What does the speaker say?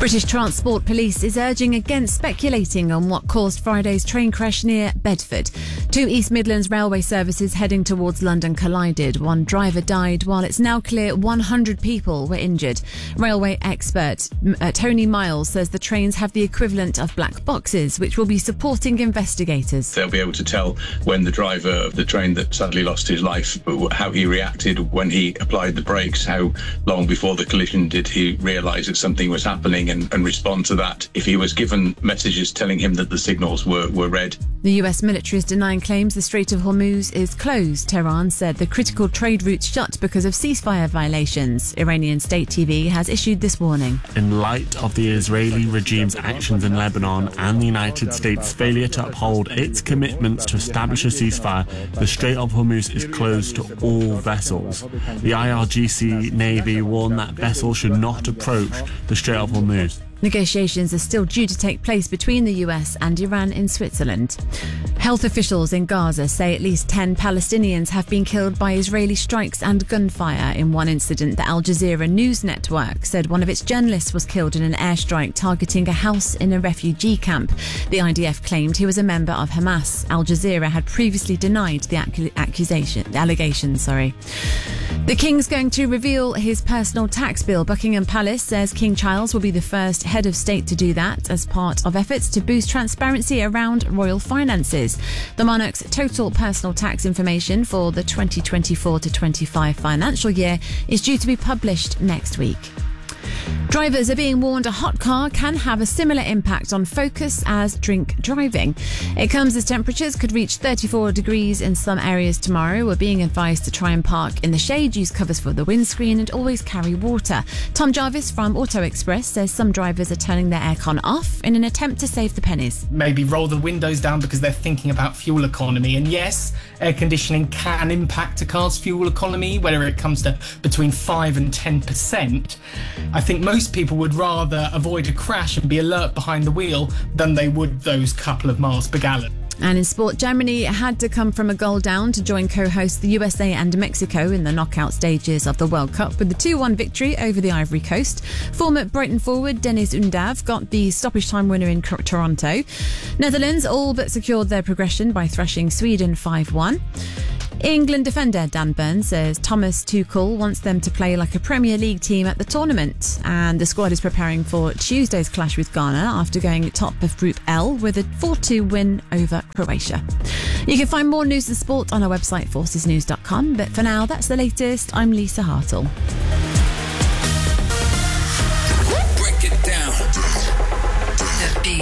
British Transport Police is urging against speculating on what caused Friday's train crash near Bedford. Two East Midlands railway services heading towards London collided. One driver died, while it's now clear 100 people were injured. Railway expert Tony Miles says the trains have the equivalent of black boxes, which will be supporting investigators. They'll be able to tell when the driver of the train that sadly lost his life, how he reacted when he applied the brakes, how long before the collision did he realise that something was happening, and respond to that. If he was given messages telling him that the signals were red. The US military is denying claims the Strait of Hormuz is closed. Tehran said the critical trade route's shut because of ceasefire violations. Iranian state TV has issued this warning. In light of the Israeli regime's actions in Lebanon and the United States' failure to uphold its commitments to establish a ceasefire, the Strait of Hormuz is closed to all vessels. The IRGC Navy warned that vessels should not approach the Strait of Hormuz. Negotiations are still due to take place between the US and Iran in Switzerland. Health officials in Gaza say at least 10 Palestinians have been killed by Israeli strikes and gunfire. In one incident, the Al Jazeera news network said one of its journalists was killed in an airstrike targeting a house in a refugee camp. The IDF claimed he was a member of Hamas. Al Jazeera had previously denied the allegations. The King's going to reveal his personal tax bill. Buckingham Palace says King Charles will be the first head of state to do that as part of efforts to boost transparency around royal finances. The monarch's total personal tax information for the 2024 to 25 financial year is due to be published next week. Drivers are being warned a hot car can have a similar impact on focus as drink driving. It comes as temperatures could reach 34 degrees in some areas tomorrow. We're being advised to try and park in the shade, use covers for the windscreen and always carry water. Tom Jarvis from Auto Express says some drivers are turning their aircon off in an attempt to save the pennies. Maybe roll the windows down because they're thinking about fuel economy. And yes, air conditioning can impact a car's fuel economy, whether it comes to between 5 and 10%. I think most people would rather avoid a crash and be alert behind the wheel than they would those couple of miles per gallon. And in sport, Germany had to come from a goal down to join co-hosts the USA and Mexico in the knockout stages of the World Cup with the 2-1 victory over the Ivory Coast. Former Brighton forward Dennis Undav got the stoppage time winner in Toronto. Netherlands all but secured their progression by thrashing Sweden 5-1. England defender Dan Burn says Thomas Tuchel wants them to play like a Premier League team at the tournament, and the squad is preparing for Tuesday's clash with Ghana after going top of Group L with a 4-2 win over Croatia. You can find more news and sport on our website forcesnews.com, but for now that's the latest. I'm Lisa Hartle.